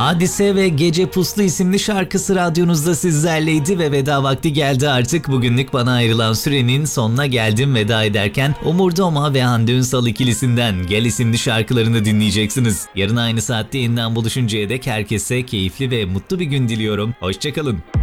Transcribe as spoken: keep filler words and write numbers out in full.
Hadise ve Gece Puslu isimli şarkısı radyonuzda sizlerleydi ve veda vakti geldi artık. Bugünlük bana ayrılan sürenin sonuna geldim. Veda ederken Umur Doma ve Hande Ünsal ikilisinden Gel isimli şarkılarını dinleyeceksiniz. Yarın aynı saatte yeniden buluşuncaya dek herkese keyifli ve mutlu bir gün diliyorum. Hoşçakalın.